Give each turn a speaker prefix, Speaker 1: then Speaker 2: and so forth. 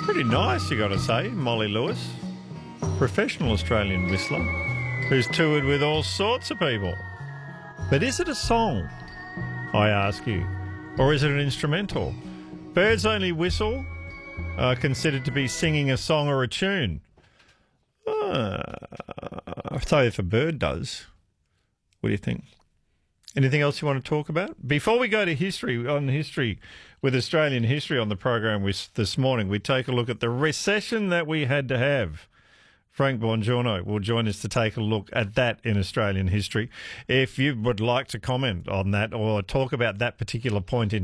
Speaker 1: Pretty nice, you got to say, Molly Lewis. Professional Australian whistler who's toured with all sorts of people. But is it a song, I ask you, or is it an instrumental? Birds only whistle are considered to be singing a song or a tune. I'll tell you if a bird does. What do you think? Anything else you want to talk about? Before we go to history with Australian history on the program this morning, we take a look at the recession that we had to have. Frank Bongiorno will join us to take a look at that in Australian history. If you would like to comment on that or talk about that particular point in